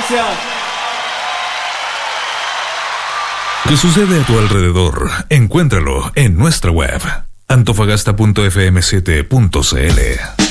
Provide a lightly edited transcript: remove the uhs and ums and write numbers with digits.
Gracias. ¿Qué sucede a tu alrededor? Encuéntralo en nuestra web antofagasta.fm7.cl.